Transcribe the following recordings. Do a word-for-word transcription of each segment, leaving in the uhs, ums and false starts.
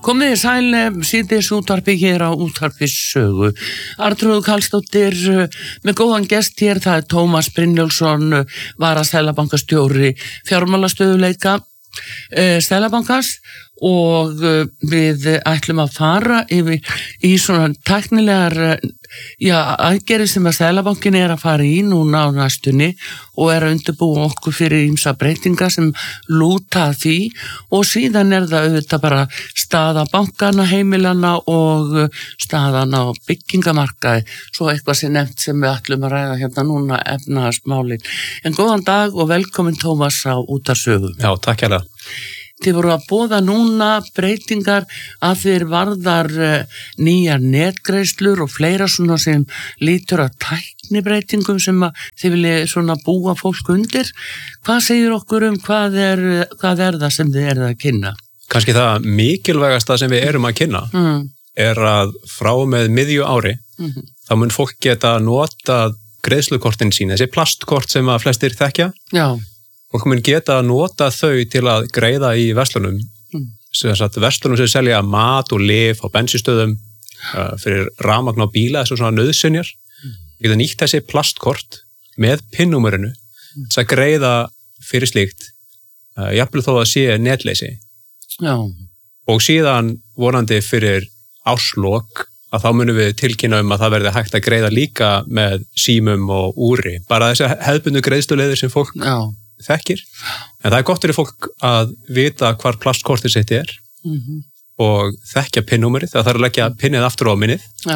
Komið þið sæl, síðdegis útvarpi hér á útvarpi sögu. Arnþrúður Karlsdóttir með góðan gest hér, það er Tómas Brynjólfsson, varaseðlabankastjóri fjármálastöðugleika eh, Seðlabankans og við ætlum að fara yfir í svona tæknilegar já, aðgerðir sem að Seðlabankin er að fara í núna á næstunni og er að undirbúa okkur fyrir ýmsa breytingar sem lúta að því og síðan er það auðvitað bara staða bankana, heimilana og staðan á byggingamarkaði, svo eitthvað sem nefnt sem við ætlum að ræða hérna núna efnahagsmálin. En góðan dag og velkomin Tómas á Útvarpssögu. Já, takk hérlega. Þið voru að boða núna breytingar að þeir varðar uh, nýjar netgreiðslur og fleira svona sem lítur að tæknibreytingum sem að þið viljið svona búa fólk undir. Hvað segir okkur um hvað er, hvað er það sem þið eruð að kynna? Kannski það mikilvægasta sem við erum að kynna mm. er að frá með miðju ári mm-hmm. þá mun fólk geta nota greiðslukortin sín, þessi plastkort sem að flestir þekkja. Já. Fólk mun geta að nota þau til að greiða í verslunum. Mm. Sem sagt, verslunum sem selja mat og lyf á bensínstöðum uh, fyrir rafmagn á bíla, þessu svona nauðsynjar. Mm. Geta nýtt þessi plastkort með PIN-númerinu mm. þess að greiða fyrir slíkt, uh, jafnvel þó að sé netleysi. Já. Og síðan vonandi fyrir árslok að þá munum við tilkynna um að það verði hægt að greiða líka með símum og úri. Bara þessi hefðbundu greiðsluleiðir sem fólk Já. Þekkir, en það er gott fyrir fólk að vita hvar plastkortið sitt er mm-hmm. og þekkja PIN-númerið, það þarf að leggja PIN-ið aftur á minnið. Já,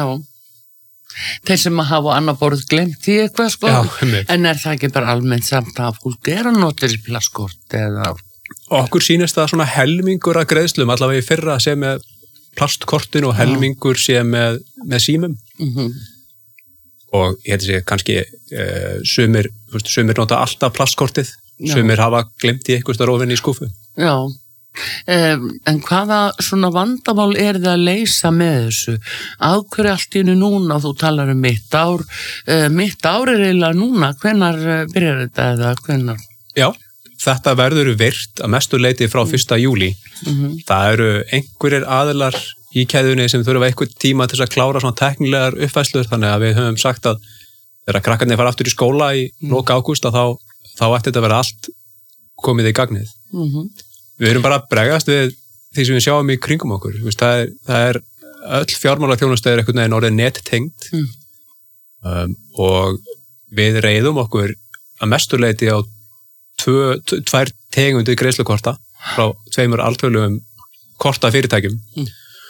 þeir sem að hafa annar borð glemt því eitthvað sko, Já, en er það ekki bara almennt samt að fólk er að nota þessi plastkort eða? Okkur sýnist það svona helmingur að greiðslum, allavega í fyrra sé með plastkortin og helmingur sé með, með símum. Mhm. Og ég held að sé kannski uh, sumir, sumir nota alltaf plastkortið, Já. Sumir hafa glemt í eitthvað rófinni í skúfu. Já, um, en hvaða svona vandamál er það að leysa með þessu? Af hverju allt í einu núna, þú talar um mitt ár, uh, mitt ár er eiginlega núna, hvenær byrjar þetta eða hvenær? Já, þetta verður virt að mestu leiti frá fyrsta júlí. Mm-hmm. Það eru einhverjir aðilar í keðjunni sem þurfa eitthvað tíma til að klára svona teknilegar uppfæslur, þannig að við höfum sagt að þegar krakkarnir fara aftur í skóla í mm. lok ágúst að þá, þá ætti þetta að vera allt komið í gagnið. Mm-hmm. Við erum bara að bregðast við því sem við sjáum í kringum okkur. Það er, það er öll fjármálaþjónustöð er einhvern veginn orðið nettengt mm. um, og við reiðum okkur að mesturleiti á tvö, tvær tegundir greiðslukorta frá tveimur alþjóðlegum korta fyrirtækjum. Mm.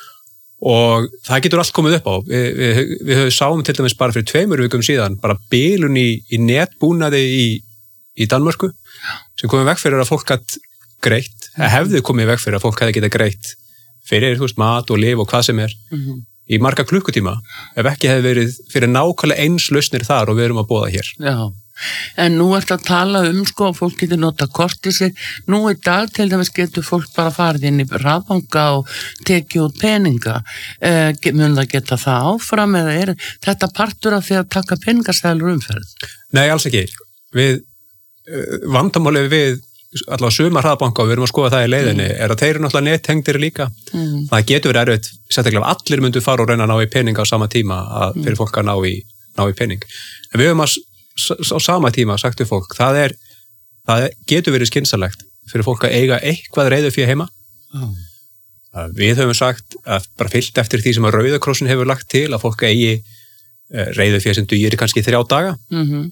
Og það getur allt komið upp á. Við, við, við höfum sáum til dæmis bara fyrir tveimur vikum síðan, bara bilun í, í netbúnaði í, í Danmörku, sem komið veg fyrir að fólk hatt greitt, eða hefði komið veg fyrir að fólk hefði getað greitt fyrir, þú veist, mat og lyf og hvað sem er, mm-hmm. í marga klukkutíma, ef ekki hefði verið fyrir nákvæmlega eins lausnir þar og við erum að boða hér. Já. En nú ertu að tala um sko að fólk getur nota kortið sér. Nú í dag til dæmis getur fólk bara farið inn í rafbanka og tekið út peninga. Eh, mun það geta það áfram eða er þetta partur af því að taka peningaseðlur umferð? Nei, alls ekki. Við uh, vandamálið við allavega sumar rafbanka og við erum að skoða það í leiðinni mm. er að þeir eru náttúrulega nettengdir líka. Mm. Það getur verið erfitt, sérstaklega allir myndu fara og reyna að ná í peninga á sama tíma að fyrir fólk að ná í, ná í pening. En við höfum að á sama tíma sagt við fólk, það er það getur verið skynsamlegt fyrir fólk að eiga eitthvað reiðufé heima. Oh. Við höfum sagt að bara fylgt eftir því sem að Rauða krossin hefur lagt til að fólk eigi reiðufé sem dugir kannski þrjá daga. Mm-hmm.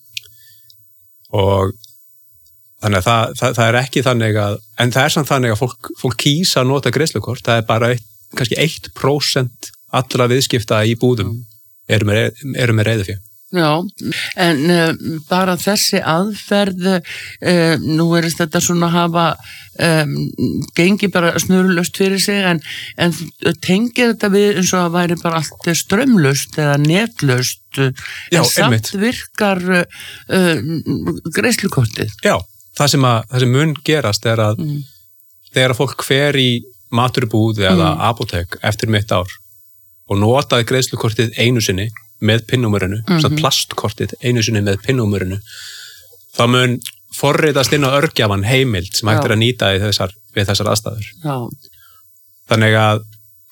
Og þannig að það, það, það er ekki þannig að, en það er samt þannig að fólk, fólk kýsa að nota greiðslukort, það er bara eitt, kannski eitt prósent allra viðskipta í búðum mm. eru með, eru með reiðufé. Já, en uh, bara þessi aðferð, uh, nú er þetta svona að hafa, um, gengi bara snurulust fyrir sig, en, en tengir þetta við eins og að væri bara allt strömmlust eða netlust, Já, en samt einmitt. virkar uh, uh, greiðslukortið. Já, það sem, að, það sem mun gerast er að mm. þegar fólk fer í maturubúð eða mm. apótek eftir mitt ár og notaði greiðslukortið einu sinni, með PIN-númerinu, mm-hmm. plastkortið einu sinni með PIN-númerinu, þá mun forritast inn á örgjafan heimild sem hægt er að nýta í þessar, við þessar aðstæður. Já. Þannig að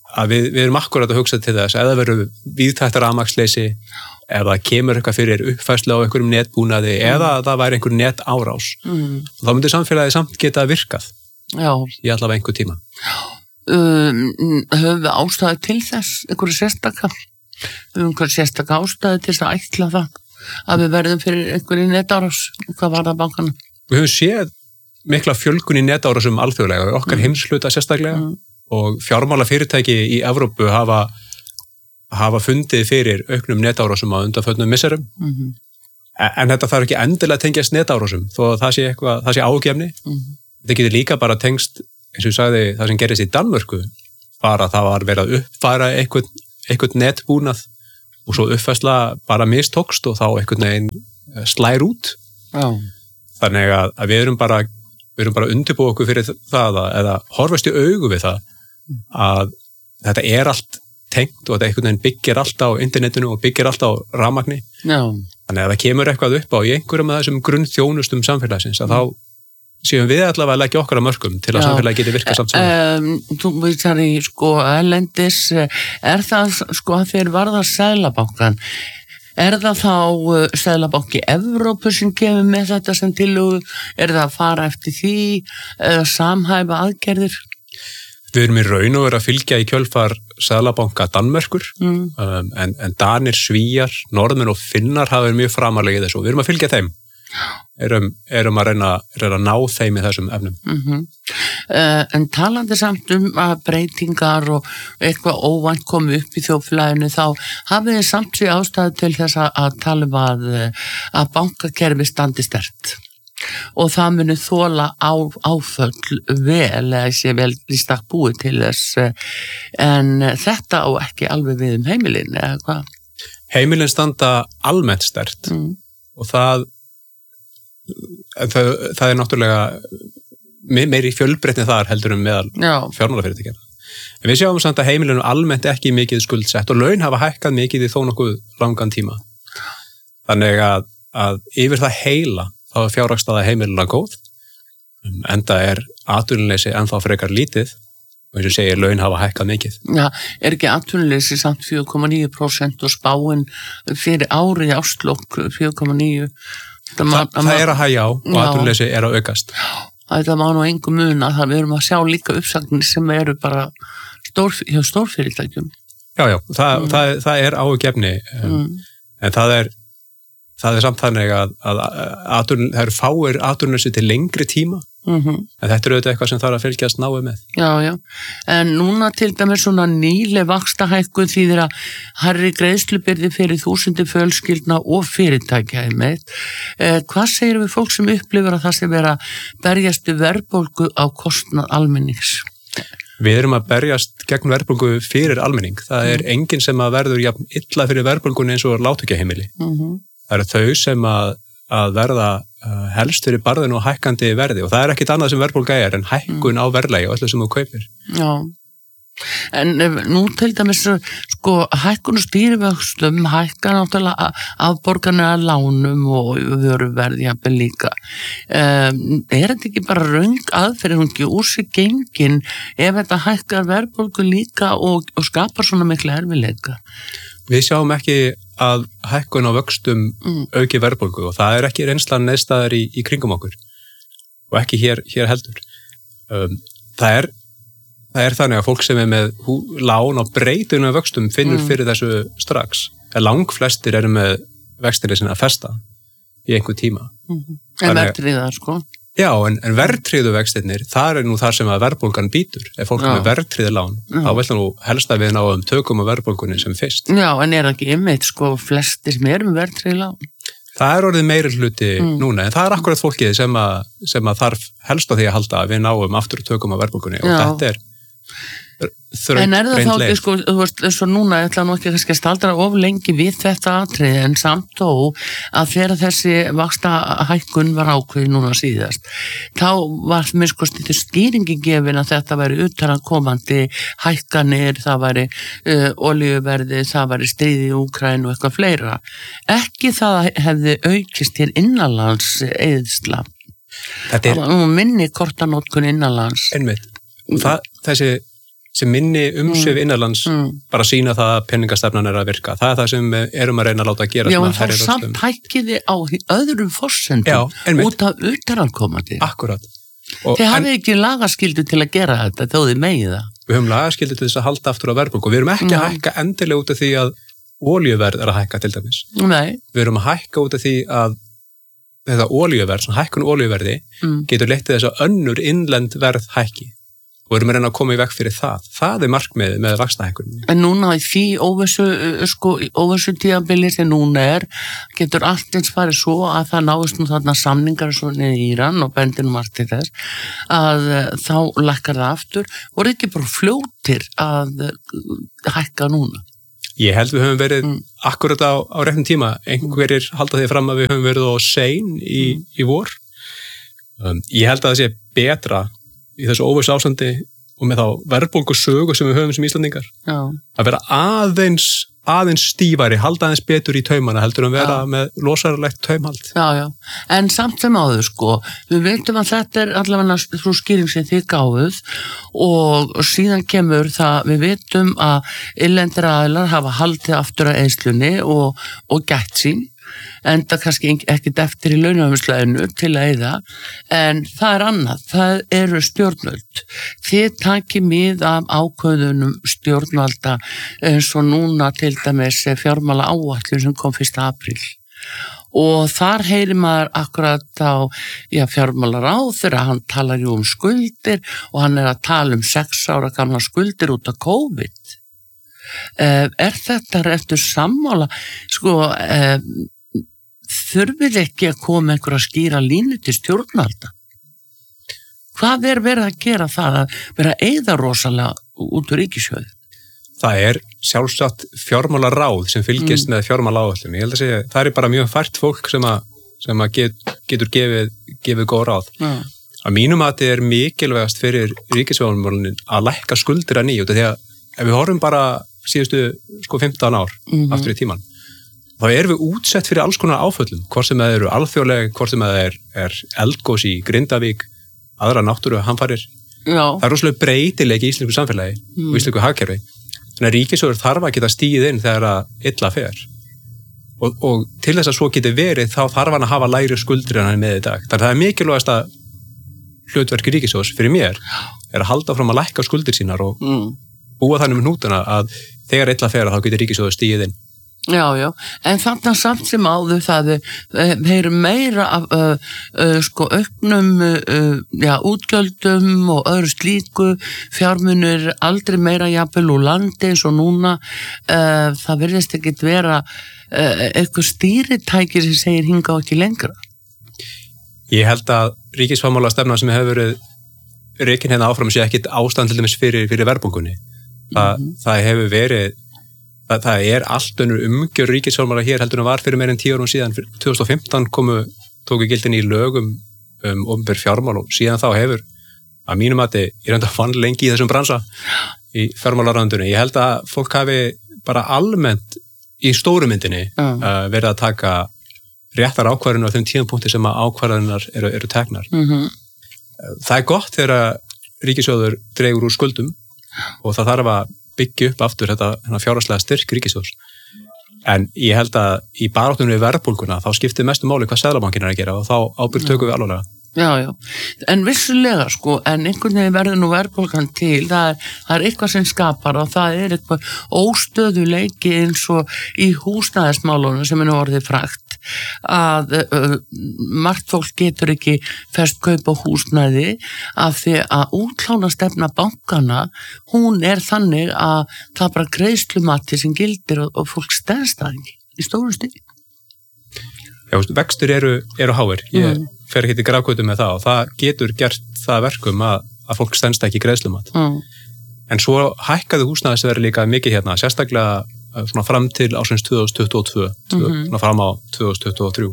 að við, við erum akkurat að hugsa til þess ef það verður víðtæktar rafmagnsleysi, ef það kemur eitthvað fyrir uppfærslu á einhverjum netbúnaði mm. eða það væri einhver net árás mm. þá myndir samfélagi samt geta virkað Já. Í allavega einhver tíma um, Höfum við ástæði til þess einhverju sérstaka um einhverju sérstaka ástæði til þess að ætla það að við verðum fyrir einhverju netárás hvað var það bankana? Við höfum séð mikla fjölgun í netárásum alþjóðlega okkar mm. heimshluta sérstaklega mm. og fjármálafyrirtæki í Evrópu hafa hafa fundið fyrir auknum netárásum á undanförnum misserum mm-hmm. en þetta þarf ekki endilega að tengjast netárásum þó að það sé eitthvað, það sé ágefni mm-hmm. þetta getur líka bara tengst eins og ég sagði það sem gerist í Danmörku bara það var verið að uppfæra einhvern, einhvern netbúnað og svo uppfærsla bara mistókst og þá einhvern veginn slær út oh. þannig að, að við erum bara við erum bara undirbúið okkur fyrir það eða horfast í augu við það að þetta er allt tengt og þetta einhvern veginn byggir allt á internetinu og byggir allt á rafmagni. Já. Þannig að það kemur eitthvað upp á í einhverjum af þessum grunnþjónustum samfélagsins að þá séum við allavega að leggja okkar á mörkum til að Já. Samfélagi geti virkað samt saman. Um, þú vísar í sko erlendis, er það sko að þeir varða Seðlabankann, er það þá uh, Seðlabanki Evrópu sem kemur með þetta sem tillögu, er það að fara eftir því eða samhæfa aðgerðir? Við erum í raun og verið að fylgja í kjölfar Seðlabanka Danmerkur mm. um, en, en Danir, Svíjar, Norðmenn og Finnar hafa verið mjög framarlega í þessu og við erum að fylgja þeim. Erum, erum að reyna, reyna að ná þeim í þessum efnum. Mm-hmm. Uh, en talandi samt um að breytingar og eitthvað óvænt komi upp í þjóðfélaginu þá hafið þið samt því ástæðu til þess að, að tala um að, að bankakerfi standi sterkt og það muni þola á, áföll vel eða sé vel í stakk búið til þess en þetta á ekki alveg við um heimilin eða hvað? Heimilin standa almennt sterkt mm. og það Það, það er náttúrulega meiri fjölbreytni þar heldur um meðal fjármálafyrirtækja. En við sjáum samt að heimilinu almennt ekki mikið skuldsett og laun hafa hækkað mikið í þó nokkuð langan tíma. Þannig að, að yfir það heila þá er fjárhagsstaða heimilina góð, enda er atvinnuleysi ennþá frekar lítið og eins og segir laun hafa hækkað mikið. Já, er ekki atvinnuleysi samt fjögur komma níu prósent og spáin fyrir árið í árslokk fjögur komma níu Það, Þa, það er að hægja á og atvinnuleysi er að aukast. Það má nú engu muna að við erum að sjá líka uppsagnir sem eru bara stór, hjá stórfyrirtækjum. Já, já, það, mm. það, það er ágefni um, mm. en það er, það er samt þannig að, að, að það eru fáir atvinnuleysi til lengri tíma mm-hmm. en þetta er auðvitað eitthvað sem þarf að fylgjast náið með. Já, já, en núna til dæmis svona nýleg vaxtahækkun þýðir að hærri greiðslubyrði fyrir þúsundir fjölskyldna og fyrirtækja með. Eh, hvað segir við fólk sem upplifir að það sé vera berjastu verðbólgu á kostnað almennings? Við erum að berjast gegn verðbólgu fyrir almenning. Það er mm. enginn sem að verður jafn illa fyrir verðbólgunni eins og lágtekjuheimili. Mm-hmm. Það eru þau sem að, að verða uh, helst fyrir barðinu og hækkandi verði og það er ekkit annað sem verðbólga er en hækkun mm. á verðlagi og öllu sem þú kaupir. Já, en nú til dæmis sko hækkun og stýrivöxtum hækka náttúrulega afborganir að lánum og vöruverði jafnvel líka. Um, er þetta ekki bara röng aðferð hún ekki úr sig gengin ef þetta hækkar verðbólgu líka og, og skapar svona mikla erfiðleika? Við sjáum ekki að hækkun á vöxtum mm. auki verðbólgu og það er ekki reynslan neðstæðar í, í kringum okkur og ekki hér, hér heldur. Um, það, er, það er þannig að fólk sem er með hú, lán á breytunum vöxtum finnur mm. fyrir þessu strax. Langflestir eru með vextinni sinna að festa í einhver tíma. Mm. En verðtryggðar sko? Já, en, en verðtryggðu vextirnir, það er nú þar sem að verðbólgan býtur. Ef fólk er með verðtryggðu lán, Já. Þá vil það nú helst að við náum tökum á verðbólgunni sem fyrst. Já, en er það ekki einmitt sko flestir sem eru með verðtryggðu lán? Það er orðið meiri hluti mm. núna, en það er akkurat fólkið sem að, sem að þarf helst á því að halda að við náum aftur tökum á verðbólgunni og þetta er þröngt En er það þá leið. ekki sko, þú veist, eins og núna, ég ætla nú ekki kannski að staldra of lengi við þetta atriði, en samt þó að þegar þessi vaxtahækkun var ákveðin núna síðast, þá var mér sko stýttu skýringi gefin að þetta væri utanaðkomandi hækkanir, það væri uh, olíuverði, það væri stríði í Úkraínu og eitthvað fleira. Ekki það hefði aukist hér innanlands eyðsla. Þetta er minni kortanótkun innanlands. Einmitt. Það, þessi sem minni umsvif mm. innanlands mm. bara sína það að peningastefnan er að virka. Það er það sem við erum að reyna að láta að gera. Já, en þá samt hækkiði á öðrum forsendum út af utanaðkomandi. Akkurat. Þið hafið ekki lagaskyldu til að gera þetta þó þið megið það. Við höfum lagaskyldu til þess að halda aftur á verðbólgu og við erum ekki mm. að hækka endilega út af því að olíuverð er að hækka til dæmis. Nei. Við erum að hækka út af því að þetta olíuverð, svona hækkun olíuverði mm. getur leitt til þess að önnur innlend verð hækki. Og við erum að reyna að koma í veg fyrir það. Það er markmiðið með vaxtahækkunum. En núna í því óvissu, sko, óvissu tíðabili sem núna er, getur allt eins farið svo að það náist nú þarna samningar svona í Íran og bendinum allt til þess, að þá lækkar það aftur. Voru ekki bara fljótir að hækka núna? Ég held við höfum verið mm. akkurat á, á réttum tíma. Einhverjir halda því fram að við höfum verið á sein í, mm. í vor. Um, ég held að það sé betra í þessu óvissu ástandi og með þá verðbólgu sögu sem við höfum sem Íslandingar. Já. Að vera aðeins, aðeins stífari, halda aðeins betur í taumana heldur en vera já. Með losarlegt taumhald. Já, já. En samt sem áður, sko, við veitum að þetta er allavega svo skýring sem þið gáðuð og síðan kemur það, við veitum að innlendir aðilar hafa haldið aftur að eyðslunni og, og gætt sín. En það kannski ekkert eftir í launahæfisleginu til að eyða, en það er annað, það eru stjórnvöld. Þið takið mið af ákvörðunum stjórnvalda eins og núna til dæmis fjármála áætlun sem kom fyrsta apríl. Og þar heyrir maður akkurat á já, fjármálaráðherra, hann talar jú um skuldir og hann er að tala um sex ára gamla skuldir út af COVID. Uh, er þetta eftir sammála, sko, uh, þurfið ekki að koma einhver að skýra línu til stjórnvalda? Hvað er verið að gera það að vera að eyða rosalega út úr ríkissjóði? Það er sjálfsagt fjármálaráð sem fylgist mm. með fjármálaáætlun. Ég held að segja, það er bara mjög fært fólk sem að, sem að get, getur gefið, gefið góð ráð. Mm. Að mínum að þetta er mikilvægast fyrir ríkisfjármálin að lækka skuldir að nýju, því að ef við horfum bara síðustu sko fimmtán ár mm-hmm. aftur í tíman, þá erum við útsett fyrir alls konar áföllum, hvort sem það eru alþjóðleg, hvort sem það er, er eldgos í Grindavík, aðra náttúru hamfarir. Já. Það er rosalega breytilegi í íslensku samfélagi mm. og íslensku hagkerfi. Þannig að ríkissjóður þarf að geta stíð inn þegar að illa fer. Og, og til þess að svo geti verið, þá þarf hann að hafa lægri skuldir en hann með í dag. Þannig að það er mikilvægast að hlutverki ríkissjóðs fyrir mér er að halda fram að lækka skuldir sínar og mm. búa þannig með hnútana að þegar illa fer þá getur ríkissjóður stíð inn. Já, já, en þannig samt sem áður það heyr meira af uh, uh, sko auknum uh, já, útgjöldum og öðru slíku, fjármunir aldrei meira jafnvel úr landi eins og núna, uh, það virðist ekkit vera uh, eitthvað stýritæki sem segir hinga á ekki lengra. Ég held að ríkisfjármálastefna sem hefur verið rekin hérna áfram sé ekkit ástand til dæmis fyrir, fyrir verðbólgunni. Þa, mm-hmm. Það hefur verið Það, það er allt önnur umgjör ríkisfjármála hér heldur en var fyrir meir en tíu árum síðan. tvö þúsund og fimmtán komu, tóku gildin í lögum um opinber fjármál og síðan þá hefur, að mínum mati, ég reynda fann lengi í þessum bransa í fjármálaráðundunni. Ég held að fólk hafi bara almennt í stóru myndinni mm. uh, verið að taka réttar ákvarðanir á þeim tímapunkti sem að ákvarðanar eru, eru teknar. Mm-hmm. Það er gott þegar ríkissjóður dregur úr skuldum og það þarf að byggja upp aftur þetta fjárhagslega styrk ríkissjóðs. En ég held að í baráttunum við verðbólguna þá skiptir mestu máli hvað Seðlabankinn er að gera og þá ábyrgð tökum við alvarlega. Já, já. En vissulega sko, en einhvern veginn verður nú verðbólgan til, það er, það er eitthvað sem skapar og það er eitthvað óstöðuleiki eins og í húsnæðismálunum sem er nú orðið frægt að uh, margt fólk getur ekki fest kaup á húsnæði af því að útlánastefna bankana, hún er þannig að það er bara greiðslumati sem gildir og, og fólk stendst það ekki í stórum stíl. Já, vextur eru, eru háir. Ég mm. fer ekki til grafgötu með það og það getur gert það verkum að, að fólk stendst ekki greiðslumat. Mm. En svo hækkaði húsnæðisverð líka mikið hérna, sérstaklega svona fram til ásins tvö þúsund tuttugu og tvö, mm-hmm. svona fram á tvö þúsund tuttugu og þrjú.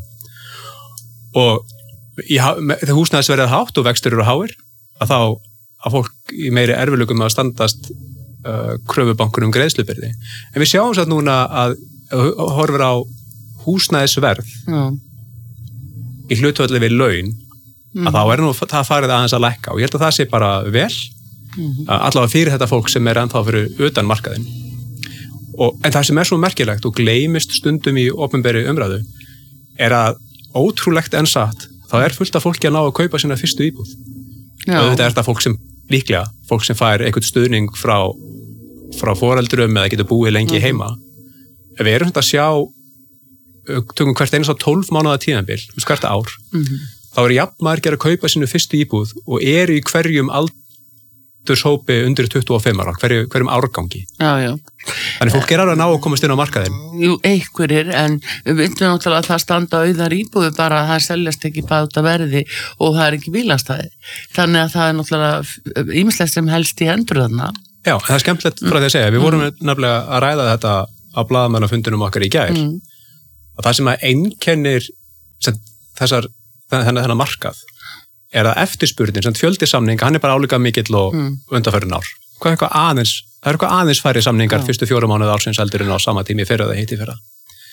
Og í, þegar húsnæðisverðið er hátt og vextur eru háir, að þá að fólk í meiri erfiðleikum með að standast uh, kröfubankunum greiðslubyrði. En við sjáum svo að núna að horfir á húsnæðisverð mm. í hlutfalli við laun, mm. að þá er nú það farið aðeins að lækka og ég held að það sé bara vel mm-hmm. allavega fyrir þetta fólk sem er ennþá fyrir utan markaðin. Og, en það sem er svo merkilegt og gleymist stundum í opinberri umræðu er að ótrúlegt en satt, þá er fullt af fólki að ná að kaupa sína fyrstu íbúð. Já. Og þetta er þetta fólk sem líklega, fólk sem fær einhvern stuðning frá, frá foreldrum eða getur búið lengi mm-hmm. heima. Ef við erum svona að sjá, tökum hvert eins á tólf mánaða tíðanbil, hvert ár, mm-hmm. þá er jafnmargir að kaupa sínu fyrstu íbúð og eru í hverjum aldurshópi undir tuttugu og fimm ára, hverju, hverjum árgangi. Já, já. Þannig fólk er alveg að ná að komast inn á markaðin. Jú, einhverjir, en við veitum náttúrulega að það standa auðar íbúðu bara að það seljast ekki báta verði og það er ekki bílastæði. Þannig að það er náttúrulega ýmislegt sem helst í hendur þarna. Já, það er skemmtilegt frá því að segja. Við vorum mm. nefnilega að ræða þetta á blaðamannafundinum okkar í gær. Mm. Og það sem að einkennir sem þessar, þennan, þennan markað er að eftirspurnin, sem fjöldi samninga, hann er bara álíka mikill og mm. undanfarin ár. Hvað er eitthvað aðeins, það er eitthvað aðeins færri samningar ja. Fyrstu fjóra mánuði ársins eldurinn á sama tími fyrir það hitti fyrra.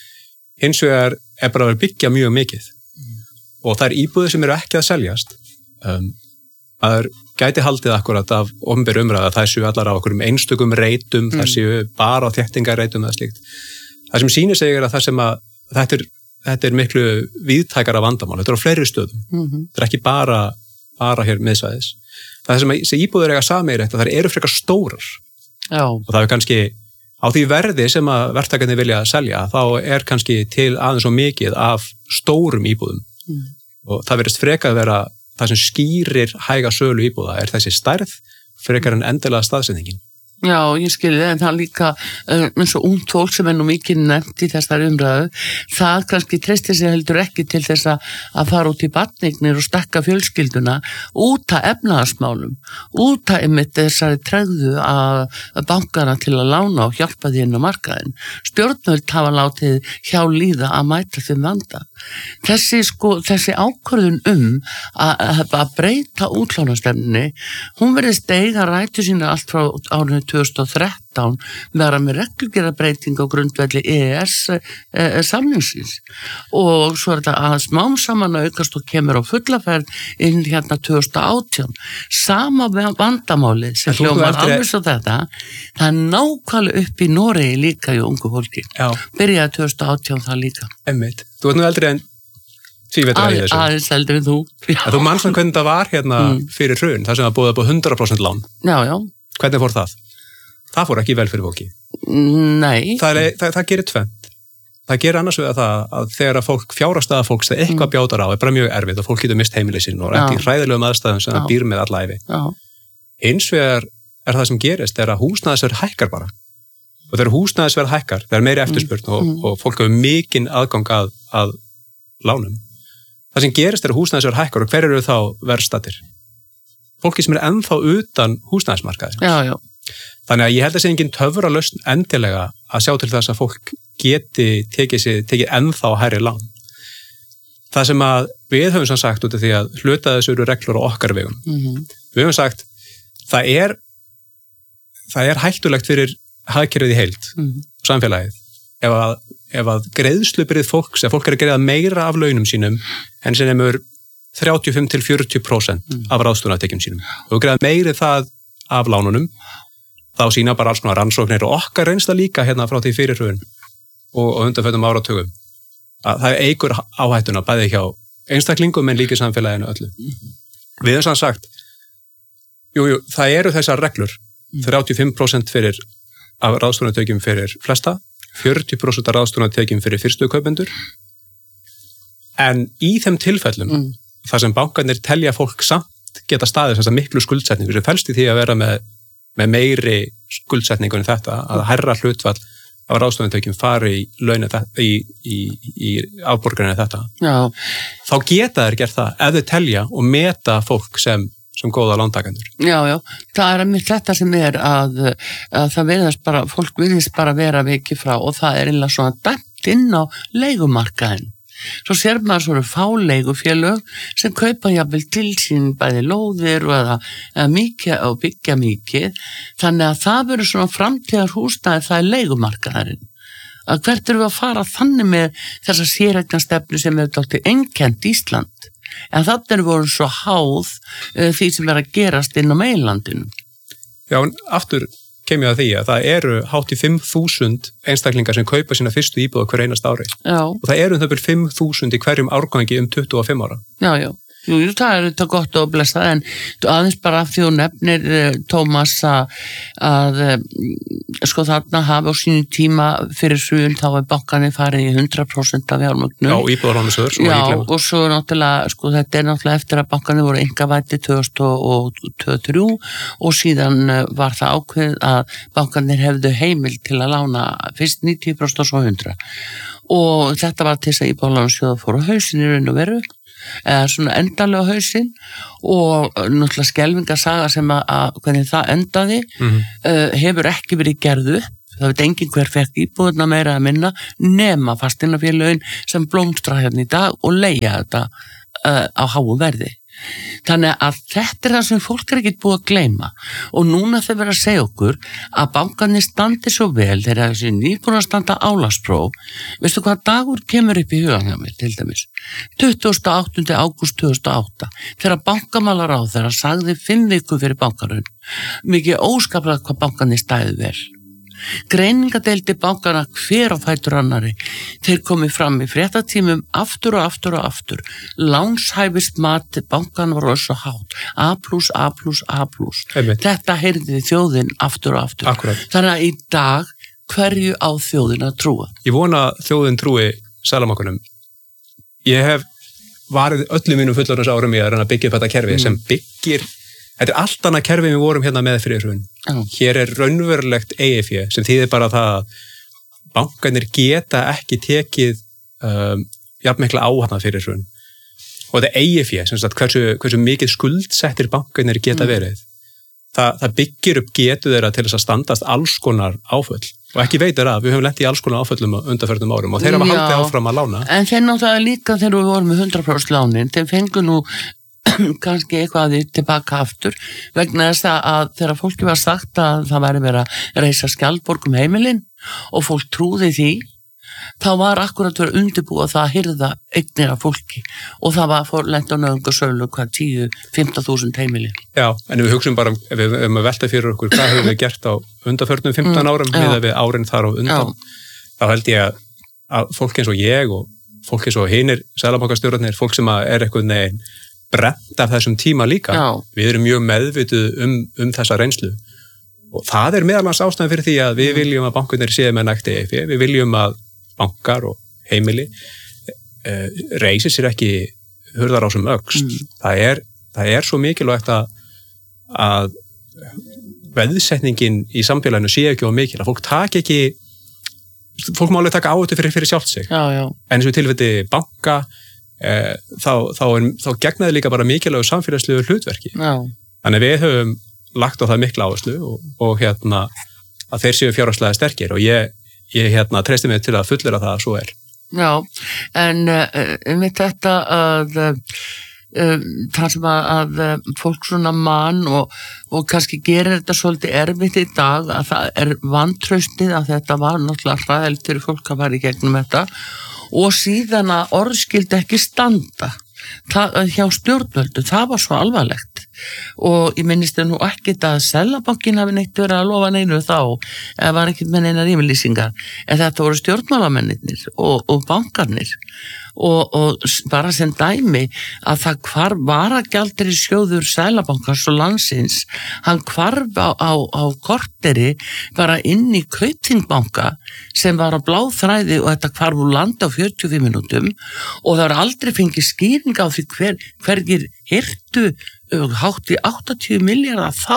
Hins vegar er bara að vera byggja mjög mikið mm. og það er íbúðir sem eru ekki að seljast. Um, það er gæti haldið akkurat af opinberri umræðu að það séu allar á okkur um einstökum reitum, mm. það séu bara á þéttingarreitum eða slíkt. Það sem sýnir sig er að það sem að þetta er, þetta er miklu víðtækara vandamál, þetta er á fleiri stöðum. Mm-hmm. Þetta er ekki bara, bara hér miðsvæðis. Það sem að íbúður eiga sameiginlegt að það eru frekar stórar. Já. Og það er kannski á því verði sem að verktakarnir vilja selja, þá er kannski til aðeins og mikið af stórum íbúðum. Mm. Og það verðist frekar að vera það sem skýrir hæga sölu íbúða er þessi stærð frekar en endilega staðsetningin. Já, ég skilji það, en það líka uh, eins og ungt fólk sem er nú mikið nefnt í þessar umræðu, það kannski treystir sig heldur ekki til þess að fara út í barnignir og stekka fjölskylduna út að efnahagsmálum, út að einmitt þessari tregðu að bankana til að lána og hjálpa því inn á markaðin. Stjórnvöld hafa látið hjá líða að mæta þeim vanda. Þessi, sko, þessi ákvörðun um að, að breyta útlánastefnunni, hún verðist eiga rætu sína allt frá árinu tvö þúsund og þrettán vera með reglugerðarbreyting á grundvelli E E S e, samningsins og svo er þetta að smám saman aukast og kemur á fullaferð inn hérna tvö þúsund og átján. Sama vandamáli sem hljómar alveg svo þetta, það er nákvæmlega upp í Noregi líka í ungu fólki. Já. Byrjaði tvö þúsund og átján það líka. Einmitt. Þú ert nú eldri en tvívetra í þessu. Aðeins eldri en þú. Að þú manns hvernig það var hérna mm. fyrir hrun, það sem það búið upp á hundrað prósent lán. Já, já. Hvernig fór það? Það fór ekki vel fyrir fólki. Nei. Það, er, það, það gerir tvennt. Það gerir annars við að það að þegar að fólk, fjárhagsstaða fólks, þegar eitthvað mm. bjátar á, er bara mjög erfitt og fólk getur mist heimilið sín og ekki hræðilegum aðstæðum sem það býr með alla ævi. Eins vegar er það sem gerist er að húsnæðisverð hækkar bara. Og þegar húsnæðisverð hækkar, það er meiri eftirspurn mm. og, og fólk hefur mikinn aðgang að, að lánum. Það sem gerist er að húsnæðisverð hækkar og hver eru þá verðstættir? Fólki sem er ennþá utan húsnæðismarkaðins. Já, já. Þannig að ég held að sé engin töfralausn endilega að sjá til þess að fólk geti tekið, sig, tekið ennþá hærri lán. Það sem að við höfum sann sagt út af því að hluta þessu eru reglur á okkar vegum. Mm-hmm. Við höfum sagt það er, það er hættulegt fyrir hagkerfið í heild, mm-hmm. samfélagið, ef að, ef að greiðslubyrðið fólks, ef fólk er að greiða meira af launum sínum en sem nefnur þrjátíu og fimm til fjörutíu prósent mm. af ráðstöfunartekjum sínum. Og við greiða meiri það af lánunum, þá sína bara alls konar rannsóknir og okkar reynsla líka hérna frá því fyrir hrun og, og undanfötum áratugum. Að það eigur áhættuna bæði hjá einstaklingum en líka samfélaginu öllu. Mm. Við höfum sann sagt, jú, jú, það eru þessar reglur, mm. þrjátíu og fimm prósent fyrir af ráðstöfunartekjum fyrir flesta, fjörutíu prósent af ráðstöfunartekjum fyrir fyrstu kaupendur, en í þeim tilfellum, mm. þar sem bankarnir telja fólk samt geta staðið þess að miklu skuldsetningu sem felst í því að vera með, með meiri skuldsetningu en þetta, að herra hlutfall af ráðstöfunartekjum fari í laun í, í, í afborgarinu þetta. Já. Þá geta þeir gert það ef þeir telja og meta fólk sem, sem góða lántakendur. Já, já, það er mitt þetta sem er að, að það verðast bara, fólk virðist bara vera vikið frá og það er einlega svona dæmt inn á leigumarkaðin. Svo sér maður svona fáleigufélög sem kaupa jafnvel til sín bæði lóðir og, eða, eða mikið, og byggja mikið. Þannig að það verður svona framtíðar húsnæði, það er leigumarkaðarinn. Að hvert eru við að fara þannig með þessa séreignarstefnu sem er dálítið einkennt Ísland. En þannig er voru svo háð uh, því sem er að gerast inn á meginlandinu. Já, en aftur kem ég að því að það eru hátt í fimm þúsund einstaklingar sem kaupa sína fyrstu íbúð hver einast ári. Já. Og það eru um það byrjum fimm þúsund í hverjum árgangi um tuttugu og fimm ára. Já, já. Jú, jú, það er þetta gott og blessað, en aðeins bara af því þú nefnir, uh, Tómas, að, að uh, sko þarna hafa á sínu tíma fyrir hrun, þá er bankanir farið í hundrað prósent af fjármögnun. Já, íbúðarlánasjóður. Já, og svo náttúrulega, sko þetta er náttúrulega eftir að bankanir voru einkavæddir tvö þúsund og þrjú og síðan var það ákveð að bankanir hefðu heimild til að lána fyrst níutíu prósent og svo hundrað. Og þetta var til þess að íbúðarlánasjóður fór á hausinn í raun og veru, eða svona endalega hausinn og náttúrulega skelfingasaga sem að, að hvernig það endaði mm-hmm. uh, hefur ekki verið gerðu það veit enginn hver fekk íbúðuna meira að minna nema fasteignafélögin sem blómstra hérna í dag og leigja þetta uh, á háu verði. Þannig að þetta er það sem fólk er ekkert búið að gleyma og núna þau verða að segja okkur að bankarnir standi svo vel þegar þessi nýbúin að standa álagspróf. Veistu hvað dagur kemur upp í hugan hjá mér til dæmis? tuttugasta og áttunda ágúst tvö þúsund og átta þegar bankamálaráðherra sagði fimm vikur fyrir bankarun mikið óskaplega hvað bankarnir stæðu vel. Greiningadeildi bankana hver á fætur annari þeir komið fram í fréttatímum aftur og aftur og aftur lánshæfist mat bankana var svo hátt A plus, A plus, A plus Einmitt. Þetta heyrði þjóðin aftur og aftur Akkurat. Þannig að í dag hverju á þjóðin að trúa? Ég vona þjóðin trúi Seðlabankanum. Ég hef varið öllum mínum fullorðins árum í að reyna að byggja upp þetta kerfi mm. sem byggir Þetta er allt annað kerfi við vorum hérna með fyrir hrun. Mm. Hér er raunverulegt E F I sem þýðir bara það að bankarnir geta ekki tekið um, jafnmikla áhafna fyrir hrun. Og þetta E F I, sem sagt, hversu, hversu mikið skuldsettir bankarnir geta mm. verið. Það, það byggir upp getu þeirra til þess að standast alls konar áföll. Og ekki veitir að við höfum lent í alls konar áföllum undanförnum árum og þeir hafa haldið áfram að lána. En þeir náttúrulega líka þegar við vorum með hundrað prósent lánin, þeir fengu nú kannski eitthvað því tilbaka aftur vegna þess að þegar fólki var sagt að það væri verið að reisa skjaldborg um heimilin og fólk trúði því þá var akkurat verið undirbúið það að hirða eignir af fólki og það var fór lent á nauðungarsölu hvað tíu til fimmtán þúsund heimilin. Já, en við hugsaum bara ef við um að velta fyrir okkur hvað höfum við gert á undanförnum fimmtán mm, árum eða við árin þar á undan já. Þá held ég að, að fólk eins og ég og fólk eins og hinir seðlabankastjórarnir, fólk sem er eitthvað neginn brent af þessum tíma líka. Já. Við erum mjög meðvituð um, um þessa reynslu og það er meðal annars ástæðan fyrir því að við viljum að bankarnir séu með nægt E F I, við viljum að bankar og heimili uh, reisi sér ekki hurðar á sem öxl. Mm. Það er, það er svo mikilvægt að, að veðsetningin í samfélaginu sé ekki á mikil, að fólk taki ekki fólk má alveg taka áhættu fyrir, fyrir sjálft sig. Já, já. En eins og tilfelli banka Eh, þá, þá, er, þá gegnaði líka bara mikilvægu samfélagslegu hlutverki. Já. Þannig við höfum lagt á það mikla áherslu og, og hérna að þeir séu fjárhagslega sterkir og ég, ég hérna treysti mig til að fullera það að svo er. Já, en um uh, þetta að uh, það sem að, að fólk svona mann og, og kannski gerir þetta svolítið erfitt í dag að það er vantraustið að þetta var náttúrulega hræðilegt fyrir fólk að fara í gegnum þetta og síðan að orð skildi ekki standa það, hjá stjórnvöldu, það var svo alvarlegt og ég minnist nú ekkit að Seðlabankinn hafi neitt verið að lofa neinu þá, eða var ekkit með neinar yfirlýsingar, en þetta voru stjórnmálamennir og, og bankarnir og, og bara sem dæmi að það hvar varagjaldri sjóður Seðlabankans og landsins hann hvarf á, á, á korteri bara inn í Kaupþingbanka sem var á bláþræði og þetta hvarf úr landa á fjörutíu og fimm mínútum og það var aldrei fengið skýring á því hver, hvergir hirtu hátt í áttatíu milljarða þá.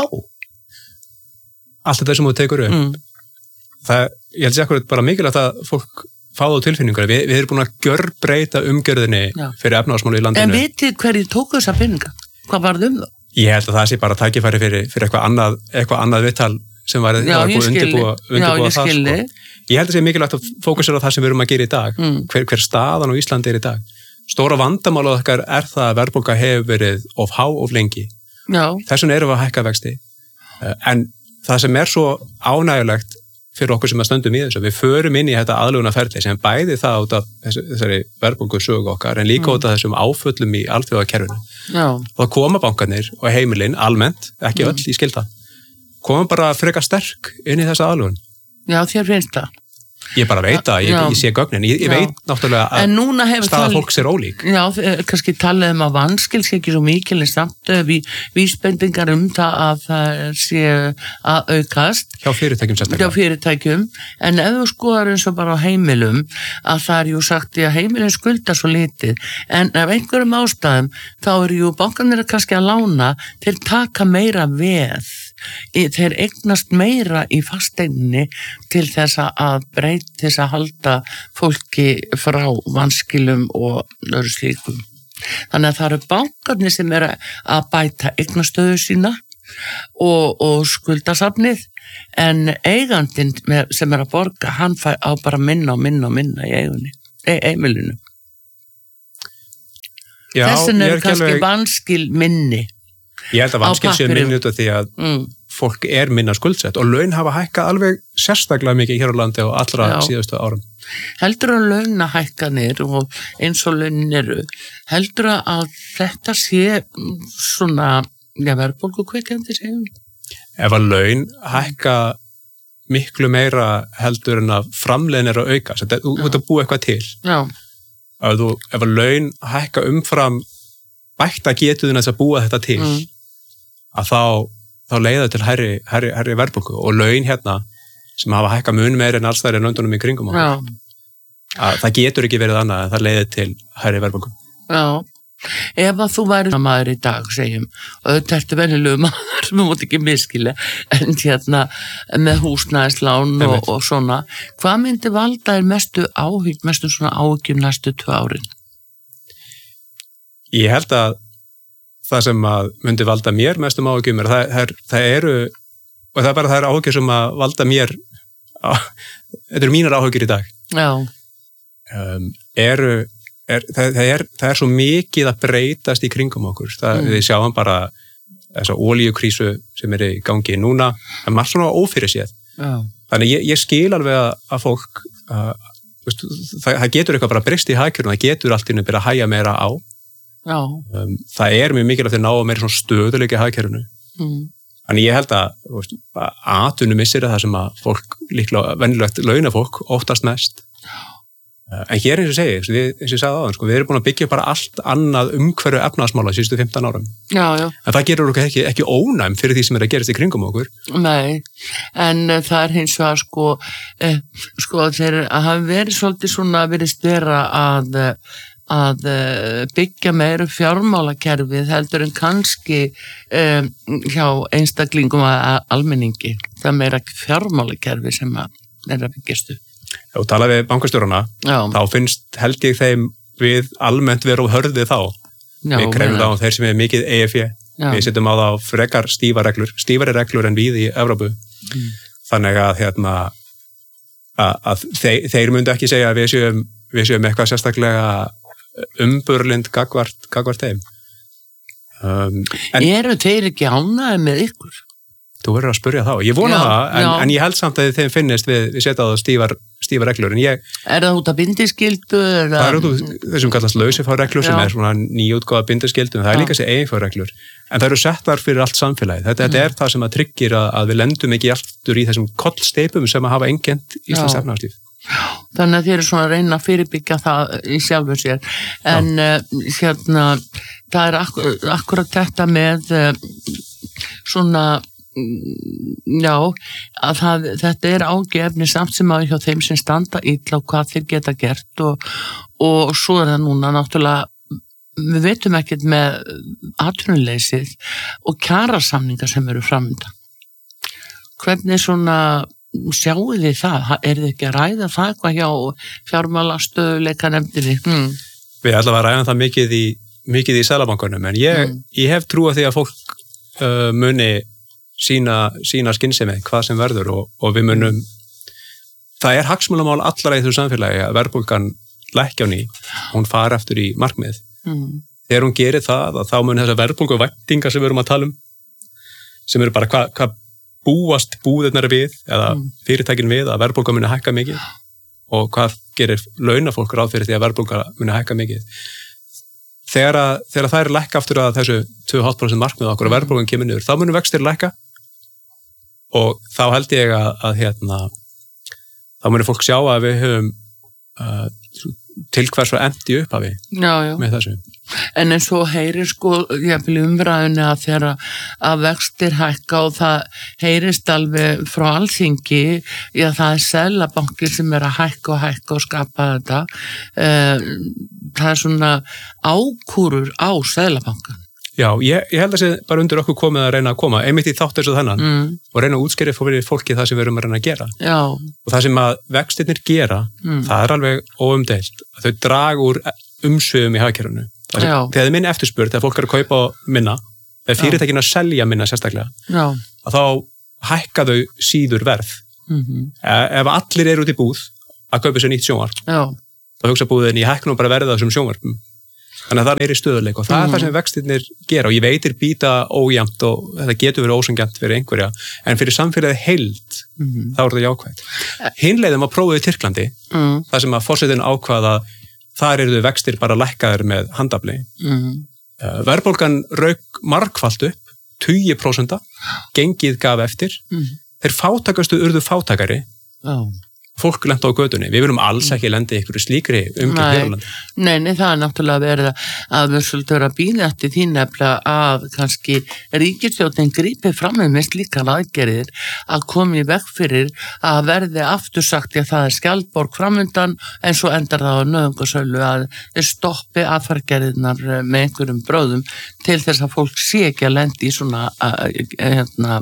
Allt þetta sem þú tekur upp mm. það, ég held sér akkurat bara mikilvægt að fólk fáðu á tilfinningar. Vi, við erum búin að gjörbreyta umgjörðinni Já. Fyrir efnahagsmála í landinu. En vitið hverju tóku þessa peninga? Hvað var það um það? Ég held að það sé bara tækifæri fyrir, fyrir eitthvað annað, eitthvað annað viðtal sem var, Já, var búið undirbúa, undirbúa Já, það sko. Ég held að það sé mikilvægt að fókusera á það sem við erum að gera í dag. Mm. Hver, hver staðan á Íslandi er í dag. Stóra vandamálið okkar er það að verðbólga hefur verið of há of lengi. Já. Þess vegna erum við að hækka vexti. En það sem er svo ánægulegt fyrir okkur sem að stöndum í þessu, við förum inn í þetta aðlögunarferli sem bæði það út af þessari verðbólgu sögu okkar en líka mm. út af þessum áföllum í alþjóðakerfinu. Já. Og það koma bankarnir og heimilin almennt, ekki mm. öll í skilta. komum bara frekar sterk inn í þessa aðlögun. Já, þér finnst það. Ég bara veit að, ég, ég sé gögnin, ég, ég veit náttúrulega að staða fólks er ólík. Já, kannski talið um að vanskil sé ekki svo mikil en samt við vísbendingar um það að það sé að aukast. Hjá fyrirtækjum sérstaklega. Já, fyrirtækjum, en ef þú skoðar eins og bara á heimilum, að það er jú sagt að heimilin skulda svo litið, en af einhverjum ástæðum þá eru jú bankarnir kannski að lána til taka meira veð. Þeir eignast meira í fasteiginni til þess að breyta þess að halda fólki frá vanskilum og öðru slíkum. Þannig að það eru bankarnir sem eru að bæta eignastöðu sína og, og skuldasafnið, en eigandinn sem er að borga, hann fær á bara minna og minna og minna í eigunni, í heimilinu. Þessin eru kannski alveg... vanskil minni. Ég held að vanskil sé minni út af því að mm. fólk er minna skuldsett og laun hafa hækkað alveg sérstaklega mikið hér á landi og allra Já. síðustu árum. Heldur að launahækkanir og eins og launin eru, heldur að þetta sé svona, já, verðbólgukveikjandi segjum? Ef að laun hækka miklu meira heldur en að framleiðin er að auka, þetta er að búa eitthvað til. Já. Ef, þú, ef að laun hækka umfram bætta getuðin að búa þetta til, mm. að þá, þá leiða til herri, herri, herri verðbólgu og laun hérna sem hafa hækka mun meira en alls þær en löndunum í kringum okkur. Að það getur ekki verið annað en það leiði til herri verðbólgu. Já, ef að þú væri maður í dag, segjum, og þetta ertu venjulegu maður sem múti ekki miskilja, en hérna með húsnæðislán og, og svona, hvað myndi valda er mestu áhygg, mestu svona áhyggjum næstu tvö árin? Ég held að það sem að myndi valda mér mestum áhyggjum er það, það, það eru, og það er bara það er áhyggjur sem að valda mér, á, þetta eru mínar áhyggjur í dag. Já. Um, eru, er, það, það, er, það er svo mikið að breytast í kringum okkur. Það, mm. Við sjáum bara þessa olíukrísu sem er í gangi núna, það er margt svona ófyrirséð. Já. Þannig ég, ég skil alveg að, að fólk, að, veist, það, það getur eitthvað bara breyst í hagkerfinu, það getur allt í einu byrja að hægja meira á. Um, það er mjög mikilvægt að ná meira svona stöðuleika í hagkerfinu. Mm. Þannig ég held að, veist, að atvinnu missir það sem að fólk líklega venjulegt launafólk óttast mest. Uh, en hér eins og segi, við, eins og ég sagði áðan, sko, við erum búin að byggja bara allt annað umhverju efnahagsmála síðustu fimmtán árum. Já, já. En það gerur okkur ekki, ekki ónæm fyrir því sem er að gerast í kringum okkur. Nei, en uh, það er hins vegar sko, eh, sko þeir hafa verið svolítið svona verið stera að uh, að byggja meira fjármálakerfið heldur en kannski um, hjá einstaklingum að almenningi. Það er meira fjármálakerfið sem að er að byggjastu. Ef þú tala við bankastjórana, þá finnst held ég þeim við almennt vera á hörði þá. Já, við krefum þá þeir sem er mikið E F I. Já. Við setjum á þá frekar stífa reglur, stífari reglur en við í Evrópu. Mm. Þannig að, hérna, að, að þeir, þeir myndu ekki segja að við séum, við séum eitthvað sérstaklega umburlind gagvart, gagvart þeim. Um, en, Eru þeir ekki ánægðir með ykkur? Þú verður að spyrja þá. Ég vona já, það, en, en ég held samt að þeim finnist við, við setja á það stífar, stífar reglur. En ég, er það út af bindiskyldu? Það er út af þessum kallast lausafárreglur sem er svona nýjútgáfa bindiskyldu, en það er líka þessi eiginfárreglur. En það eru settar fyrir allt samfélagið. Þetta, mm. þetta er það sem að tryggir að, að við lendum ekki aftur í þessum kollsteipum sem að hafa einkennt Íslands efnahagslíf. Þannig að þið eru svona að reyna að fyrirbyggja það í sjálfum sér. En uh, hérna, það er akkur, akkurat þetta með uh, svona, já, að það, þetta er ágefni samt sem að hjá þeim sem standa illa og hvað þeir geta gert og, og svo er það núna náttúrulega, við veitum ekkert með atvinnuleysið og kjarasamningar sem eru framöndan. Hvernig svona sjáu þið það? Er þið ekki að ræða það eitthvað hjá fjármálastöðuleika nefndinni? Hmm. Við ætlum að ræða það mikið í, mikið í Seðlabankanum, en ég, hmm. ég hef trú að því að fólk uh, muni sína, sína skynsemi, hvað sem verður og, og við munum, það er hagsmunamál allara í þessu samfélagi að verðbólgan lækja á ný, hún fara eftir í markmið. Hmm. Þegar hún gerir það, þá mun þessar verðbólguvæntingar sem við erum að tala um, sem eru bara hvað hva búast búðirnar við eða mm. fyrirtækin við að verðbólga muni hækka mikið og hvað gerir launafólk ráð fyrir því að verðbólga muni hækka mikið. Þegar, að, þegar að það er lækka aftur að þessu tvö komma fimm prósent markmið okkur og verðbólgan kemur niður, þá munum vextir lækka og þá held ég að, að hérna, þá muni fólk sjá að við höfum uh, til hvers var endi upp af við með þessu. En eins og heyrir sko, ég vil umræðunni að þegar að vextir hækka og það heyrist alveg frá Alþingi, já það er Seðlabanki sem er að hækka og hækka og skapa þetta. Eh, það er svona ákúrur á Seðlabankan. Já, ég, ég held að það sé bara undir okkur komið að reyna að koma, einmitt í þátt þessu þennan mm. og reyna að útskýra fyrir fólki það sem við erum að reyna að gera. Já. Og það sem að vextirnir gera, mm. það er alveg óumdeilt, að þau draga úr umsvifum í hagkerfinu. Þegar þið minni eftirspurn, þegar fólk er að kaupa minna, þegar fyrirtækin að selja minna sérstaklega, Já. Að þá hækka þau síður verð. Mm-hmm. Ef allir eru út í búð að kaupa sér nýtt sjónvarp, Já. Þá hugsa búðin í hækknum bara verða þessum sjónvarpum. Þannig að það er í stöðuleik og það mm. er það sem vextirnir gera og ég veitir býta ójæmt og þetta getur verið ósangjant fyrir einhverja, en fyrir samfélagið heild, mm. þá er það jákvætt. Hinleiðum að prófið í Tyrklandi, mm. þar sem að forsetinn ákvaða þar eru þau vextir bara lækkaðir með handafli. Mm. Verðbólgan rauk margfalt upp, tugi prósenta, gengið gaf eftir. Mm. Þeir fátakastu urðu fátakari. Oh. Fólk lenda á götunni. Við viljum alls ekki lenda í einhverju slíkri umgjörð hér á landi. Nei, nei, það er náttúrulega verið að við svolítið vera að bíða eftir því nefnilega að kannski ríkisstjórnin grípið fram með mest líka aðgerðir að koma í veg fyrir að verði aftur sagt að það er skjaldborg framundan en svo endar það á nauðungarsölu að þeir stoppi aðfargerðirnar með einhverjum bróðum til þess að fólk sé ekki að lendi í svona hérna,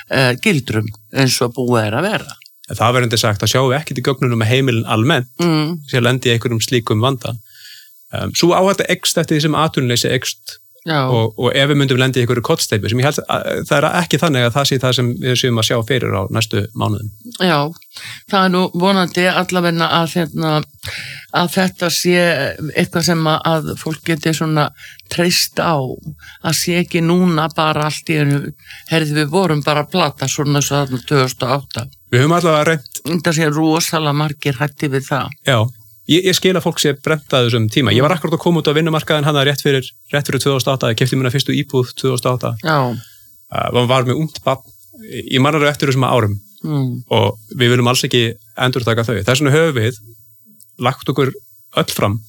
gildrum eins og búið er að vera. Það verður sagt að sjáum við ekkert í gögnunum með heimilin almennt, mm. sem lendi í einhverjum slíkum vanda. Um, svo áhætta ekst eftir því sem atvinnuleysi ekst og, og ef við myndum lendi í einhverju kollsteypu, sem ég held að það er ekki þannig að það sé það sem við séum að sjá fyrir á næstu mánuðum. Já, það er nú vonandi allavegna að, hérna, að þetta sé eitthvað sem að fólk geti svona treyst á, að sé ekki núna bara allt í einu, herði við vorum bara að plata svona svo þarna tvö þúsund og átta. Við höfum allavega reynt. Það sé rosalega margir hætti við það. Já, ég, ég skil að fólk sé brent að þessum tíma. Ég var akkurat að koma út á vinnumarkaðin hann að rétt fyrir, rétt fyrir tvö þúsund og átta, ég keypti mína fyrstu íbúð tvö þúsund og átta. Já. Uh, var með ungt barn, ég man alveg eftir þessum árum mm. og við viljum alls ekki endurtaka þau. Þess vegna höfum við lagt okkur öll fram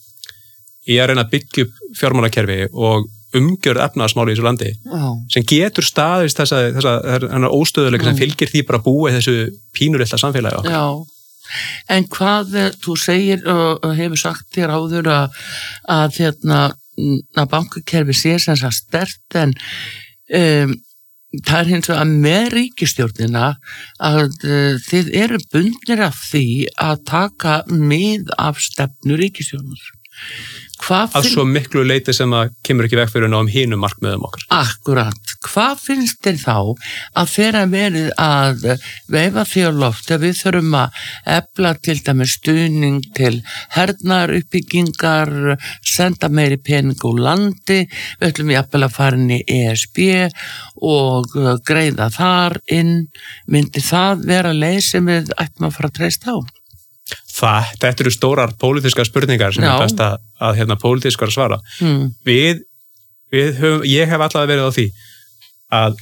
í að reyna að byggja upp fjármálakerfi og umgjörð efnahagsmáli í þessu landi oh. sem getur staðist þessa, þessa, þessa óstöðuleika mm. sem fylgir því bara að búa í þessu pínulitla samfélagi. Já, en hvað þú segir og hefur sagt þér áður að, að, hérna, að bankakerfi sé sem það sterkt en um, það er hins vegar með ríkisstjórnina að uh, þið eru bundnir af því að taka mið af stefnu ríkisstjórnar. Hvað að svo miklu leiti sem að kemur ekki veg fyrir náum hinum markmiðum okkar. Akkurat. Hvað finnst þér þá að þeirra verið að veifa því á loft að við þurfum að efla til dæmis stuðning til hernaðaruppbyggingar, senda meiri pening úr landi, við ætlum jafnvel að fara inn í E S B og greiða þar inn, myndi það vera leið sem við ætlum að fara að treysta á? Það, þetta eru stórar pólitískar spurningar sem Já. Er best að, að hérna, pólitískar svara. Mm. Við, við höfum, ég hef allavega verið á því að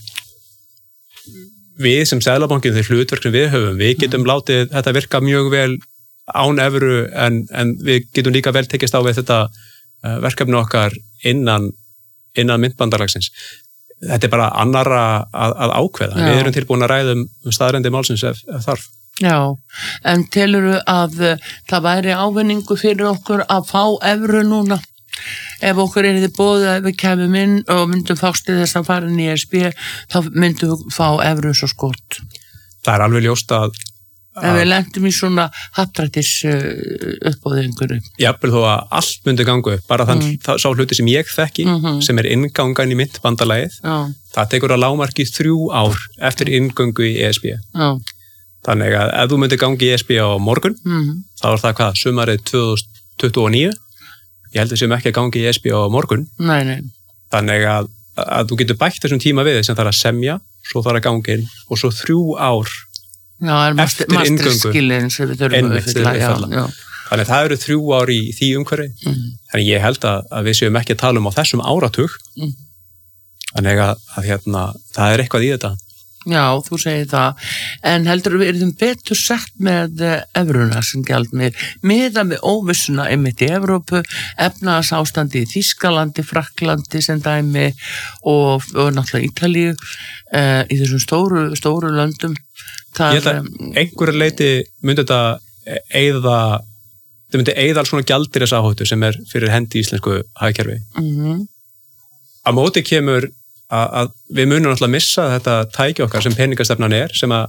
við sem Seðlabankinn, þeir hlutverk sem við höfum, við getum mm. látið þetta virka mjög vel án evru en, en við getum líka vel tekist á við þetta uh, verkefni okkar innan, innan myntbandalagsins. Þetta er bara annarra að, að ákveða. Já. Við erum tilbúin að ræða um staðreyndir málsins ef, ef þarf. Já, en telurðu að það væri ávinningu fyrir okkur að fá evru núna? Ef okkur er þið bóðið að við kemum inn og myndum fást í þess að fara inn í E S B, þá myndum við fá evru svo skott. Það er alveg ljóst að... að ef við lendum í svona haptrættis uppbóðið einhverju. Jafnvel þó að allt myndi gangu, bara þann mm. sá hluti sem ég þekki, mm-hmm. sem er inngangan í myntbandalagið, það tekur að lágmarki þrjú ár eftir inngöngu í E S B. Já. Þannig að ef þú myndir gangi í E S B á morgun, mm-hmm. þá er það hvað, sumarið tvö þúsund tuttugu og níu. Ég held að sem ekki að gangi í E S B á morgun. Nei, nei. Þannig að, að þú getur bætt þessum tíma við sem þarf að semja, svo þarf að gangi inn og svo þrjú ár já, eftir inngöngu. Sem við þurfum að fylla. Já, já. Þannig að það eru þrjú ár í því umhverfi. Mm. Þannig ég held að, að við séum ekki að tala um á þessum áratug. Mm. Þannig að, að hérna, það er eitthvað í þetta. Já, þú segir það, en heldur við erum betur sett með evruna sem gjaldmiðil, miða með óvissuna einmitt í Evrópu, efnahagsástandi í Þýskalandi, Frakklandi sem dæmi og, og náttúrulega Ítalíu uh, í þessum stóru, stóru löndum. Það, ég held að einhverju leiti myndi þetta eyða, þetta myndi eyða alls svona gjaldeyrisáhættu sem er fyrir hendi í íslensku hagkerfi. Mm-hmm. Á móti kemur að, að við munum náttúrulega missa þetta tæki okkar sem peningastefnan er, sem að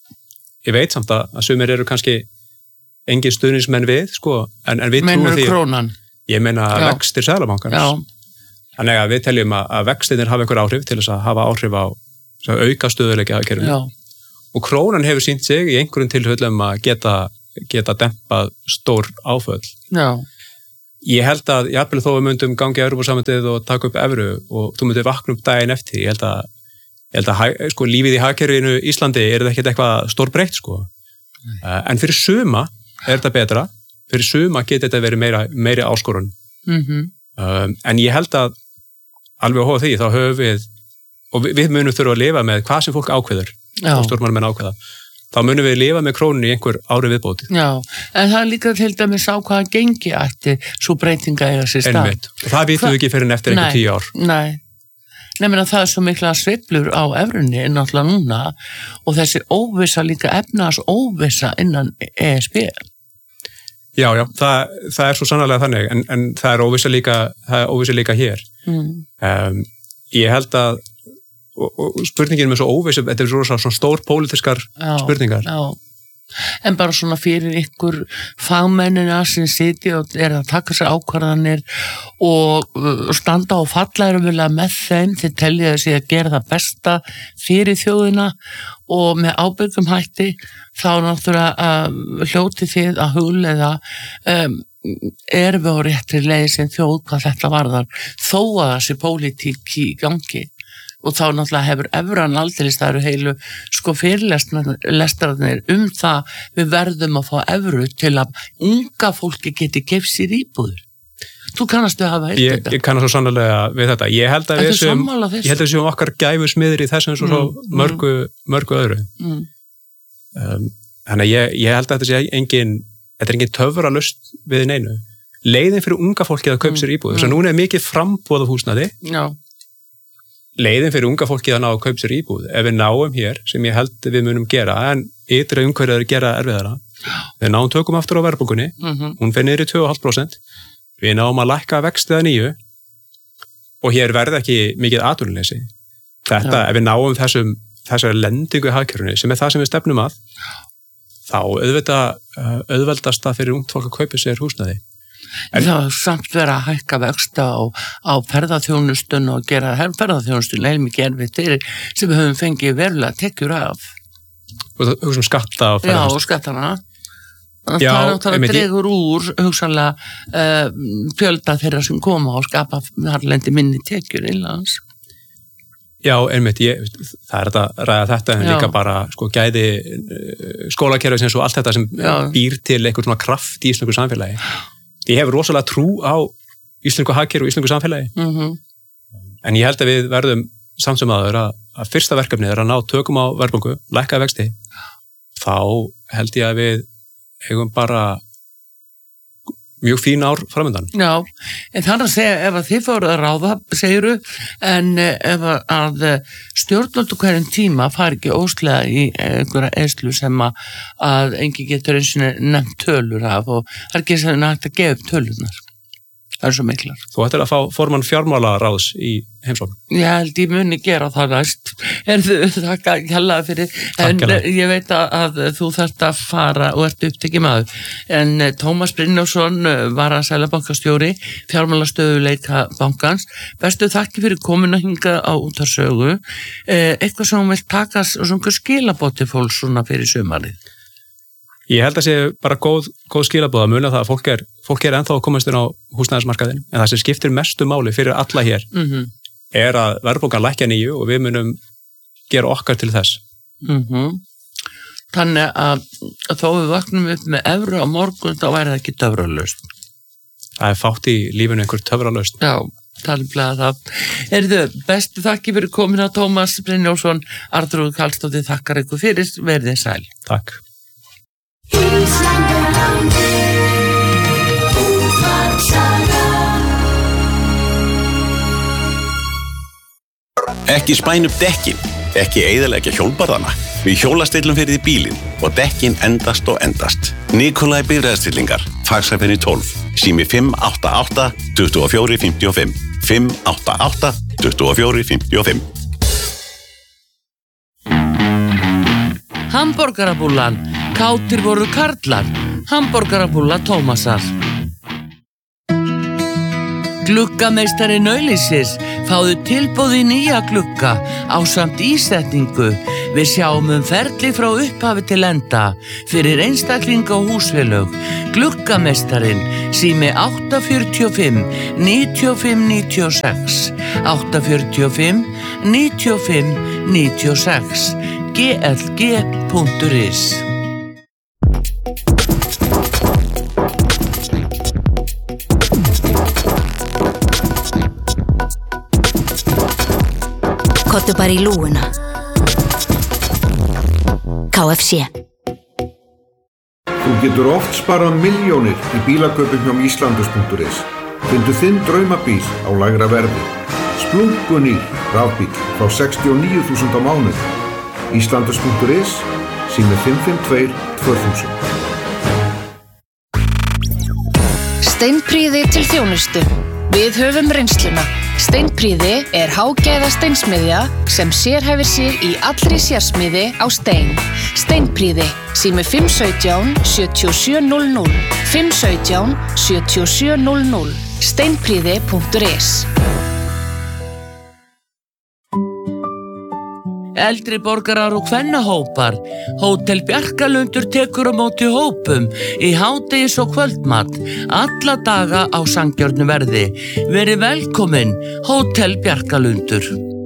ég veit samt að, að sumir eru kannski engin stuðningsmenn við, sko, en, en við trúum því. Meinur krónan? Ég meina vextir Seðlabankans. Já. Þannig að við teljum að, að vextirnir hafa einhver áhrif til þess að hafa áhrif á auka stöðuleiki hagkerfinu. Já. Og krónan hefur sýnt sig í einhverjum tilfellum að geta, geta dempað stór áföll. Já. Ég held að, jafnvel þó við myndum gangi Evrópusambandið og taka upp evru og þú myndir vakna upp daginn eftir, ég held að, ég held að sko, lífið í hagkerfinu Íslandi er þetta ekkert eitthvað stórbreytt, sko. Uh, en fyrir suma er þetta betra, fyrir suma getur þetta verið meira, meiri áskorun. Mm-hmm. Um, en ég held að alveg á hóða því, þá höfum við, og við, við munum þurfa að lifa með hvað sem fólk ákveður, og stjórnmálamenn ákveða. Þá munum við lifa með krónunni í einhver ári viðbóti. Já, en það er líka til dæmis á hvaða gengi ætti svo breytinga eiga sér stað. Einmitt, og það vitum við ekki fyrir en eftir einhver tíu ár. Nei, nefnir að það er svo mikla sveiflur á evrunni náttúrulega núna og þessi óvissa líka efnaðs óvissa innan E S B. Já, já, það, það er svo sannarlega þannig, en, en það er óvissa líka, það er óvissa líka hér. Mm. Um, ég held að og, og spurningin með svo óvissu, þetta er svona, svona stór pólitískar já, spurningar. Já, en bara svona fyrir ykkur fagmennina sem sitja og er að taka sér ákvarðanir og standa og falla eru vel að með þeim til telja þessi að gera það besta fyrir þjóðina og með ábyrgum hætti þá náttúrulega uh, hljóti þið að hugleiða um, erum við á réttri leið sem þjóð hvað þetta varðar þó að þessi pólitík í gangi. Og þá náttúrulega hefur evran aldrei staður heilu sko fyrirlestararnir um það við verðum að fá evru til að unga fólki geti gefið sér íbúður. Þú kannast við hafa heilt ég, þetta. Ég kannast svo sannlega við þetta. Ég held að við séum, ég held að við séum okkar gæfu smiður í þessum svo, mm, svo mörgu, mörgu öðru. Mm. Um, þannig að ég, ég held að þetta sé engin, þetta er engin töfralust við neinu. Leiðin fyrir unga fólki að kaupa mm. sér íbúður. Þess að núna er mikið frambúð af húsnæði. Já. Leiðin fyrir unga fólki að ná að kaupa sér íbúð ef við náum hér, sem ég held við munum gera en ytra umhverfið að gera erfiðara við náum tökum aftur á verðbólgunni mm-hmm. hún fer niður í tvö komma fimm prósent við náum að lækka vexti að nýju og hér verði ekki mikið atvinnuleysi þetta, ja. Ef við náum þessum þessari lendingu í hagkerfinu sem er það sem við stefnum að þá auðvitað auðveldast það fyrir ungt fólk að kaupa sér húsnæði. En það er samt verið að hækka vexta á, á ferðaþjónustun og gera ferðaþjónustun heilmikið erfitt fyrir sem við höfum fengið verulega tekjur af. Og það hugsa um skatta og ferðaþjónustun. Já, og skattana. Það er náttúrulega dregur úr hugsanlega uh, fjölda þeirra sem koma og skapa harlendi minni tekjur innlands. Já, einmitt, ég, það er þetta ræða þetta en Já. Líka bara sko gæði skólakerfi sem svo allt þetta sem Já. Býr til einhvern svona kraft í íslensku samfélagi. Ég hef rosalega trú á íslensku hagkerfi og íslensku samfélagi. Mm-hmm. En ég held að við verðum samt sem aður að, að fyrsta verkefnið er að ná tökum á verðbólgu, lækka vexti. Þá held ég að við eigum bara mjög fín ár framöndan. Já, en þannig að segja ef að þið fóruð að ráða, segiru, en ef að stjórnvöld og hverjum tíma fari ekki óslega í einhverja eðslu sem að, að engi getur eins og nefnt tölur af og það er ekki sem nægt að gefa upp tölunar. Það er svo miklar. Þú ættir að fá formann fjármálaráðs í heimsókn. Ég held ég muni gera það næst. Er þau þakka kjallaði fyrir. En ég veit að, að þú þarft að fara og ert upptekið maður. En Tómas Brynjólfsson var að Seðlabankastjóri, fjármálastöðuleika bankans. Bestu þakki fyrir komuna hingað á útarsögu. Eitthvað sem hún vil taka og svona skilabóti fólks svona fyrir sumarið. Ég held að sé bara góð, góð skilabóð að muna það að fólk er, fólk er ennþá að komast inn á húsnæðismarkaðin en það sem skiptir mestu máli fyrir alla hér mm-hmm. er að verðbólgan lækka nýju og við munum gera okkar til þess. Mm-hmm. Þannig að, að þó við vaknum upp með evru á morgun þá væri það ekki töfralaust. Það er fátt í lífinu einhver töfralaust. Já, talblega það. Erðu, bestu þakki fyrir komina Tómas Brynjólfsson, Arnþrúður Karlsdóttir þakkar ykkur fyrir, verðið sæl. Takk. Ekki spæn upp dekkin, ekki eyðileggja hjólbarðana. Við hjólastillum fyrir því bílinn og dekkin endast og endast. Nikolai bifreiðastillingar, Faxafenni tólf, sími fimm átta átta, tuttugu og fjögur, fimmtíu og fimm, fimm átta átta, tuttugu og fjögur, fimmtíu og fimm. Hamborgarabúllan, kátir voru karlar, hamborgarabúlla Tómasar. Gluggameistari Nauðlýsis, fáðu tilboð í nýja glugga ásamt ísetningu. Við sjáum um ferli frá upphafi til enda fyrir einstaklinga og húsfélög. Gluggameistarinn, sími átta fjögur fimm, níu fimm níu sex, átta fjögur fimm, níu fimm níu sex, g l g punktur is. Kottu bara í lúguna. K F C. Þú getur oft sparað milljónir í bílakaupum hjá Íslandus punktur is. Fyndu þinn draumabíl á lægra verði. Splunkunýr rafbíl frá sextíu og níu þúsund á mánuði. Íslandus punktur is, sími fimm fimm tvö, tvö þúsund. Steinprýði til þjónustu. Við höfum reynsluna. Steinprýði er hágæða steinsmiðja sem sérhæfir sig í allri sérsmiði á stein. Steinprýði, sími fimm sautján, sjötíu og sjö núll núll, fimm sautján, sjötíu og sjö núll núll, steinprýði punktur is. Eldri borgarar og kvennahópar. Hótel Bjarkalundur tekur á móti hópum í hádegis og kvöldmat alla daga á sanngjörnu verði. Verið velkomin, Hótel Bjarkalundur.